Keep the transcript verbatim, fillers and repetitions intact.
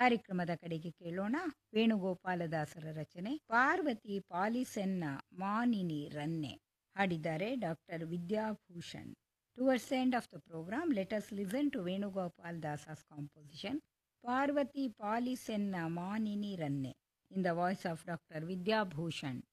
ಕಾರ್ಯಕ್ರಮದ ಕಡೆಗೆ ಕೇಳೋಣ ವೇಣುಗೋಪಾಲದಾಸರ ರಚನೆ ಪಾರ್ವತಿ ಪಾಲಿಸೆನ್ನ ಮಾನಿನಿ ರನ್ನೆ. ಹಾಡಿದ್ದಾರೆ doctor Vidyabhushan. Towards the end of the programme let us listen to Venugopal ದಾಸಸ್ composition Parvati ಪಾಲಿಸೆನ್ನ ಮಾನಿನಿ ರನ್ನೆ in the voice of doctor Vidyabhushan.